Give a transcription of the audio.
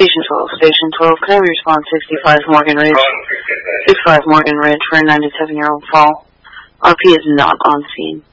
Station 12, can I respond 65 Morgan Ridge? 65 Morgan Ridge for a 97-year-old fall. RP is not on scene.